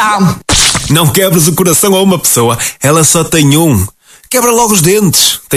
Não quebres o coração a uma pessoa, ela só tem um. Quebra logo os dentes.